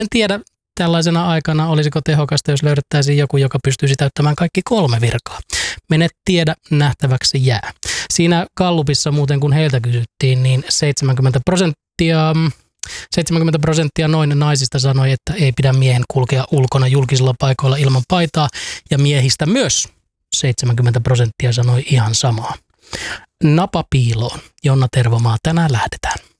En tiedä tällaisena aikana, olisiko tehokasta, jos löydettäisiin joku, joka pystyisi täyttämään kaikki 3 virkaa. Mene tiedä, nähtäväksi jää. Siinä Gallupissa muuten, kun heiltä kysyttiin, niin 70% noin naisista sanoi, että ei pidä miehen kulkea ulkona julkisilla paikoilla ilman paitaa, ja miehistä myös 70% sanoi ihan samaa. Napa piiloon. Jonna Tervomaa, tänään lähdetään.